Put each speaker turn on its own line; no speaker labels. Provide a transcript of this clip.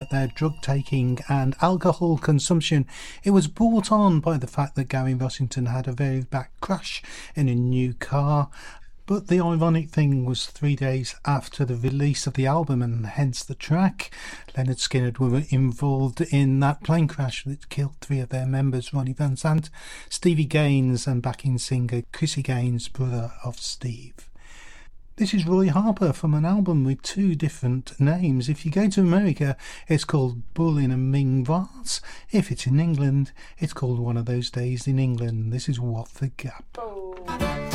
about their drug taking and alcohol consumption. It was brought on by the fact that Gary Rossington had a very bad crash in a new car. But the ironic thing was 3 days after the release of the album, and hence the track, Lynyrd Skynyrd were involved in that plane crash that killed 3 of their members, Ronnie Van Zant, Stevie Gaines and backing singer Chrissy Gaines, brother of Steve. This is Roy Harper from an album with 2 different names. If you go to America, it's called Bull in a Ming Vase. If it's in England, it's called One of Those Days in England. This is What the Gap.
Oh.